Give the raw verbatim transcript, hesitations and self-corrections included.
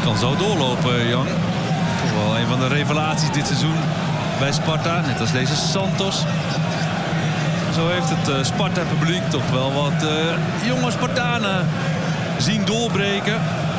kan zo doorlopen, Jan. Toch wel een van de revelaties dit seizoen bij Sparta. Net als deze Santos. Zo heeft het uh, Sparta-publiek toch wel wat uh, jonge Spartanen zien doorbreken.